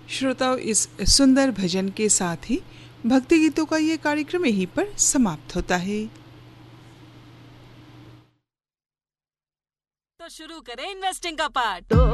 श्रोताओं, इस सुंदर भजन के साथ ही भक्ति गीतों का ये कार्यक्रम यहीं पर समाप्त होता है। तो शुरू करें इन्वेस्टिंग का पार्ट।